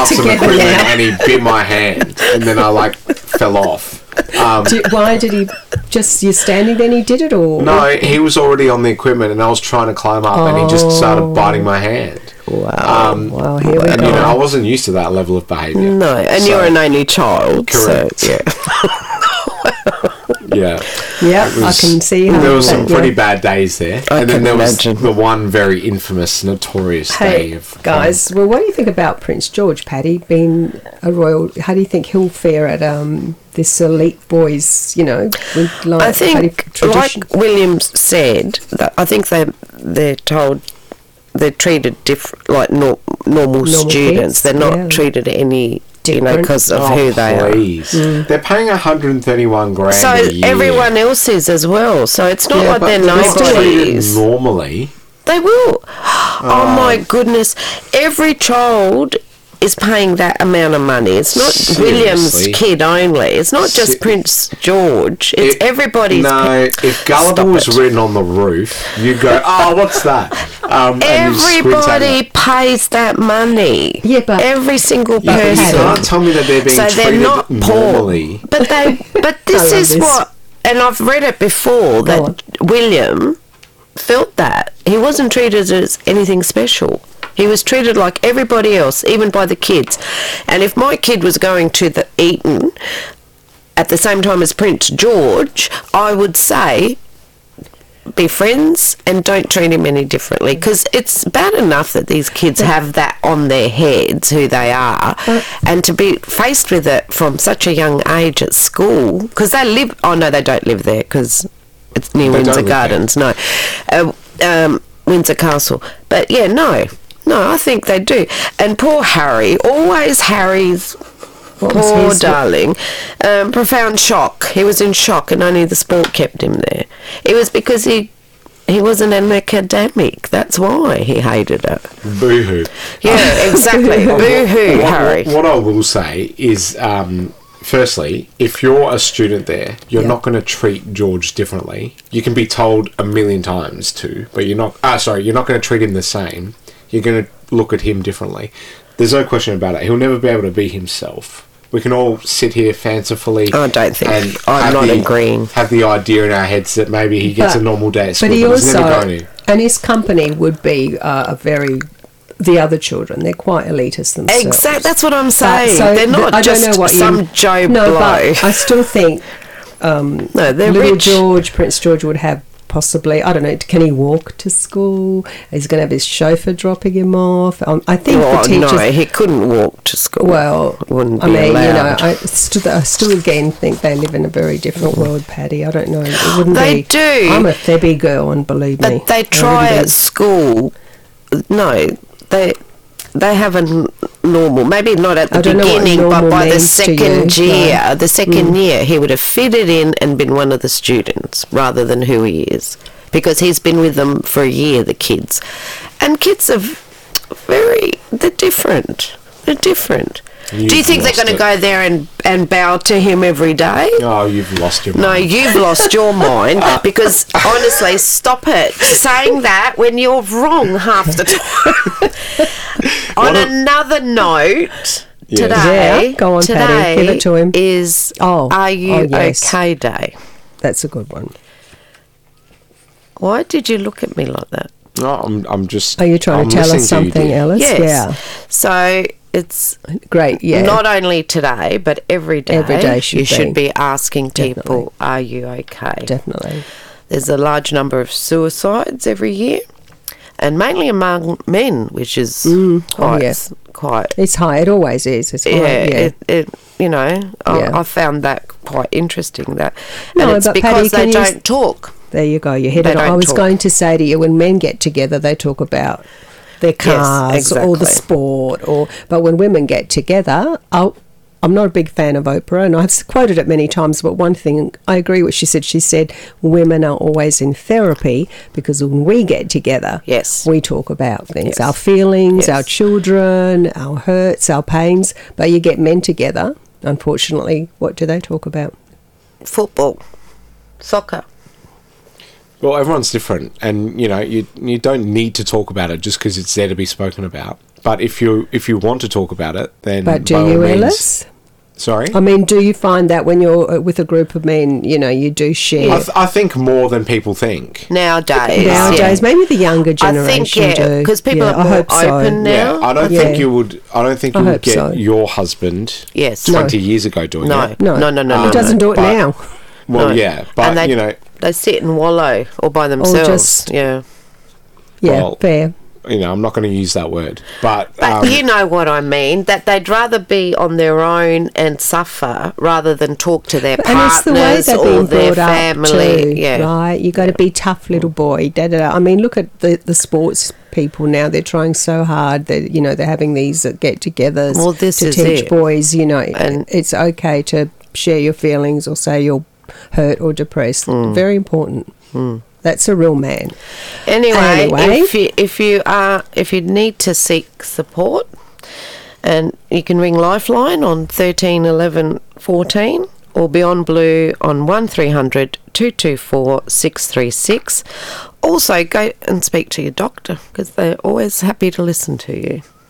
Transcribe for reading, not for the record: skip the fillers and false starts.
up some equipment and he bit my hand, and then I fell off. Why did he? Just you're standing there and he did it, or no? He was already on the equipment, and I was trying to climb up, and he just started biting my hand. Wow! Wow! Here we go. I wasn't used to that level of behaviour. No, and you're an only child, correct? So, yeah. Yeah, I can see how there was some pretty bad days there, and then there was the one very infamous, notorious day of guys. Well, what do you think about Prince George, Paddy, being a royal? How do you think he'll fare at this elite boys? With I think, like William said, that I think they're told they're treated different, like normal students. Kids? They're not treated any. Because of who they are. They're paying 131 grand so a year. Everyone else is as well. So it's not like they're nobodies. Normally. They will. Oh my goodness. Every child is paying that amount of money. It's not William's kid only. It's not just Prince George. It's everybody's. No, if Gulliver was written on the roof, you'd go, oh, what's that? Everybody pays that money. Yeah, but every single person. You can't tell me that they're being treated not normally. But this is what, and I've read it before, that William felt that. He wasn't treated as anything special. He was treated like everybody else, even by the kids. And if my kid was going to the Eton at the same time as Prince George, I would say be friends and don't treat him any differently, because it's bad enough that these kids have that on their heads, who they are, and to be faced with it from such a young age at school, because they live... Oh, no, they don't live there, because it's near Windsor Gardens. No. Windsor Castle. But, yeah, No, I think they do. And poor Harry, always Harry's poor darling, profound shock. He was in shock, and only the sport kept him there. It was because he wasn't an academic. That's why he hated it. Boo-hoo. Yeah, exactly. Boo-hoo, Harry. What I will say is... firstly, if you're a student there, you're not going to treat George differently. You can be told a million times to, but you're not... you're not going to treat him the same. You're going to look at him differently. There's no question about it. He'll never be able to be himself. We can all sit here fancifully. I don't think. I'm not agreeing. Have the idea in our heads that maybe he gets a normal day at school, but he's never going to. And his company would be the other children. They're quite elitist themselves. Exactly. That's what I'm saying. They're not some Joe Blow. But I still think they're little rich. Prince George would have possibly, I don't know, can he walk to school? He's going to have his chauffeur dropping him off. I think the teachers... No, he couldn't walk to school. Well, wouldn't be allowed. I still again think they live in a very different world, Paddy. I don't know. It wouldn't they do. I'm a Thebby girl, and believe me. But they try at school. No, they have a normal, maybe not at the beginning, but by the second year, year, he would have fitted in and been one of the students rather than who he is, because he's been with them for a year, the kids. And kids are they're different. They're different. Do you think they're going to go there and bow to him every day? Oh, you've lost your mind. No, you've lost your mind, because honestly, stop it saying that when you're wrong half the time. On another note, today, go on, Paddy, give it to him. Is Are You OK Day. That's a good one. Why did you look at me like that? No, I'm just... Are you trying to tell us something, Alice? Yes. Yeah. So... It's great, yeah. Not only today, but every day. Every day you should be asking people, are you okay? Definitely. There's a large number of suicides every year, and mainly among men, which is quite... It's high. It always is. It's high, I found that quite interesting. And it's because Paddy, they don't talk. There you go. You hit it. I was going to say to you, when men get together, they talk about their cars or the sport, but when women get together, I'm not a big fan of Oprah, and I've quoted it many times, but one thing I agree with, she said women are always in therapy, because when we get together, we talk about things, our feelings, our children, our hurts, our pains, but you get men together, unfortunately, what do they talk about? Football, soccer. Well, everyone's different, and you don't need to talk about it just because it's there to be spoken about. But if you want to talk about it, then but do you, Ellis? Sorry? I mean, do you find that when you're with a group of men, you know, you do share? I think more than people think. Nowadays, maybe the younger generation do. Because people are more open now. Yeah, I don't think you would. I don't think you would get your husband 20 years ago doing it. No. He doesn't do it now. Well, yeah, but and they sit and wallow all by themselves. Yeah, fair. You know, I'm not going to use that word, but you know what I mean. That they'd rather be on their own and suffer rather than talk to their partners or their family. Too, right? You got to be tough, little boy. Da, da, da. I mean, look at the sports people now. They're trying so hard. That they're having these get-togethers to teach boys. And it's okay to share your feelings or say you're hurt or depressed. Very important. That's a real man. Anyway, if you need to seek support, and you can ring Lifeline on 13 11 14 or Beyond Blue on 1300 224 636. Also, go and speak to your doctor because they're always happy to listen to you.